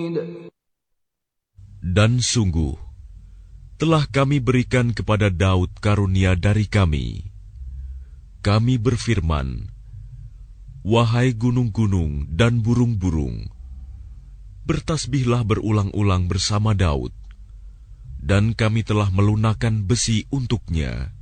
Dan sungguh, telah kami berikan kepada Daud karunia dari kami. Kami berfirman, wahai gunung-gunung dan burung-burung, bertasbihlah berulang-ulang bersama Daud, dan kami telah melunakkan besi untuknya.